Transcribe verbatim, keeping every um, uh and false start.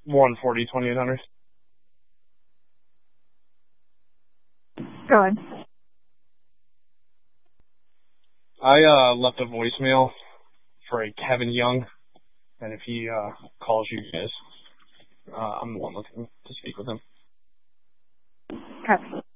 one forty, twenty-eight hundred. Go ahead. I uh, left a voicemail for a Kevin Young, and if he uh, calls you guys, uh, I'm the one looking to speak with him. Okay.